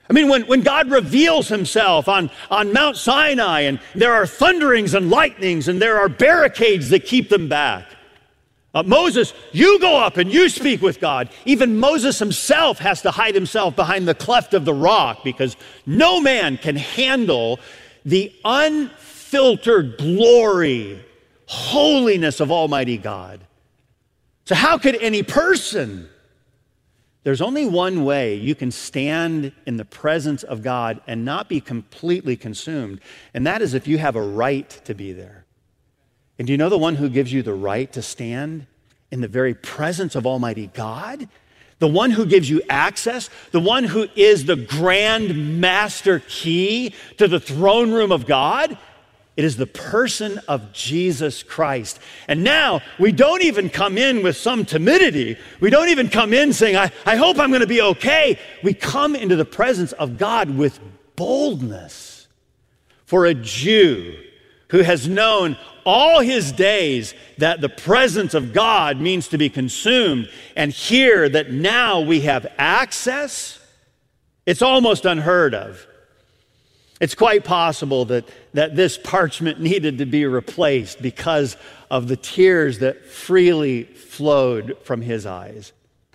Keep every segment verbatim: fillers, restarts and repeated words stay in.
I mean, when, when God reveals himself on, on Mount Sinai, and there are thunderings and lightnings, and there are barricades that keep them back. Uh, Moses, you go up and you speak with God. Even Moses himself has to hide himself behind the cleft of the rock because no man can handle the unfiltered glory, holiness of Almighty God. So how could any person? There's only one way you can stand in the presence of God and not be completely consumed, and that is if you have a right to be there. And do you know the one who gives you the right to stand in the very presence of Almighty God? The one who gives you access, the one who is the grand master key to the throne room of God? It is the person of Jesus Christ. And now we don't even come in with some timidity. We don't even come in saying, I, I hope I'm going to be okay. We come into the presence of God with boldness. For a Jew who has known all his days that the presence of God means to be consumed, and hear that now we have access, it's almost unheard of. It's quite possible that, that this parchment needed to be replaced because of the tears that freely flowed from his eyes.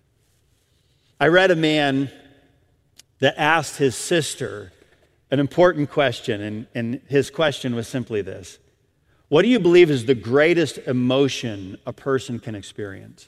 I read a man that asked his sister an important question, and, and his question was simply this: what do you believe is the greatest emotion a person can experience?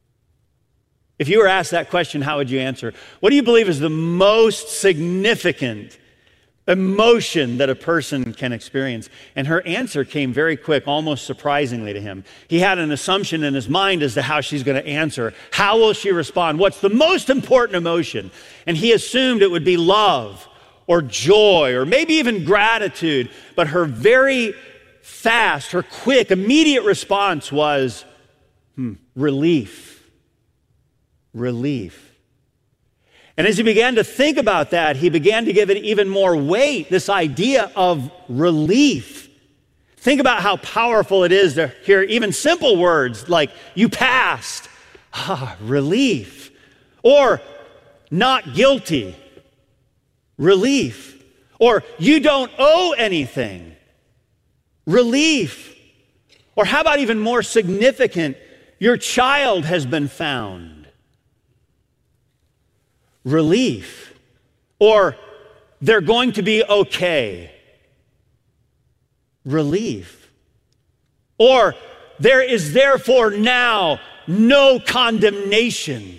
If you were asked that question, how would you answer? What do you believe is the most significant emotion that a person can experience? And her answer came very quick, almost surprisingly to him. He had an assumption in his mind as to how she's going to answer. How will she respond? What's the most important emotion? And he assumed it would be love or joy or maybe even gratitude. But her very fast, her quick, immediate response was hmm, relief. Relief. And as he began to think about that, he began to give it even more weight, this idea of relief. Think about how powerful it is to hear even simple words like, you passed, ah, relief. Or, not guilty, relief. Or, you don't owe anything, relief. Or how about even more significant, your child has been found, relief. Or they're going to be okay, relief. Or there is therefore now no condemnation,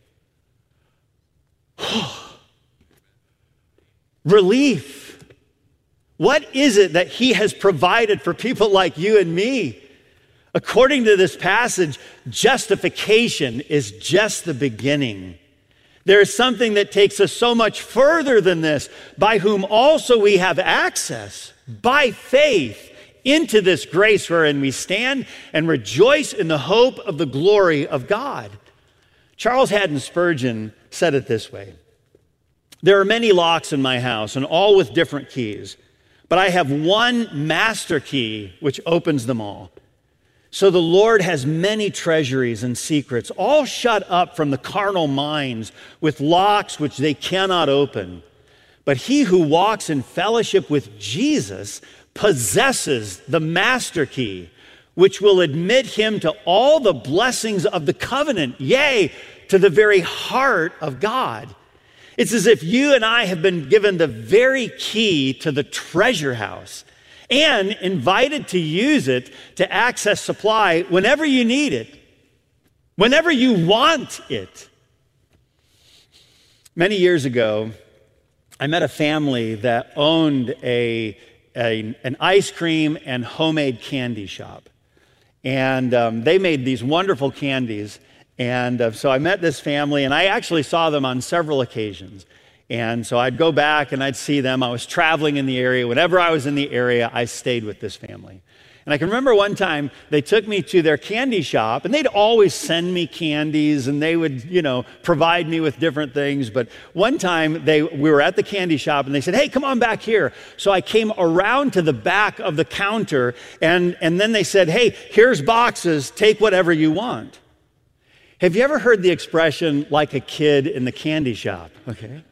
relief. What is it that he has provided for people like you and me? According to this passage, justification is just the beginning. There is something that takes us so much further than this, by whom also we have access by faith into this grace wherein we stand and rejoice in the hope of the glory of God. Charles Haddon Spurgeon said it this way: there are many locks in my house, and all with different keys, but I have one master key which opens them all. So the Lord has many treasuries and secrets, all shut up from the carnal minds with locks which they cannot open. But he who walks in fellowship with Jesus possesses the master key, which will admit him to all the blessings of the covenant, yea, to the very heart of God. It's as if you and I have been given the very key to the treasure house, and invited to use it to access supply whenever you need it, whenever you want it. Many years ago, I met a family that owned a, a, an ice cream and homemade candy shop. And um, they made these wonderful candies. And uh, so I met this family, and I actually saw them on several occasions. And so I'd go back and I'd see them. I was traveling in the area. Whenever I was in the area, I stayed with this family. And I can remember one time they took me to their candy shop, and they'd always send me candies, and they would, you know, provide me with different things. But one time they we were at the candy shop, and they said, hey, come on back here. So I came around to the back of the counter, and, and then they said, hey, here's boxes, take whatever you want. Have you ever heard the expression, like a kid in the candy shop? Okay.